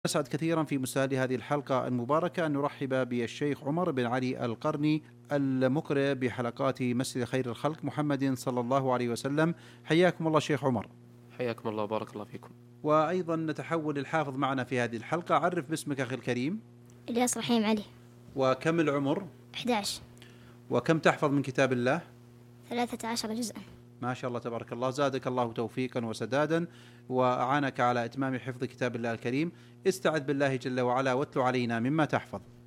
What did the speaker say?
نسعد كثيرا في مساعد هذه الحلقة المباركة أن نرحب بالشيخ عمر بن علي القرني المقرئ بحلقات مسجد خير الخلق محمد صلى الله عليه وسلم. حياكم الله شيخ عمر. حياكم الله وبارك الله فيكم. وأيضا نتحول للحافظ معنا في هذه الحلقة. عرف باسمك أخي الكريم. إلياس رحيم علي. وكم العمر؟ 11. وكم تحفظ من كتاب الله؟ 13 جزءا. ما شاء الله تبارك الله، زادك الله توفيقا وسدادا وأعانك على إتمام حفظ كتاب الله الكريم. استعذ بالله جل وعلا واتل علينا مما تحفظ.